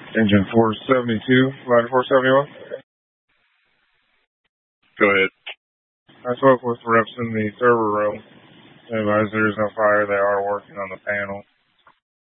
Engine 472, line 471. Go ahead. I spoke with reps in the server room. They advised there is no fire. They are working on the panel.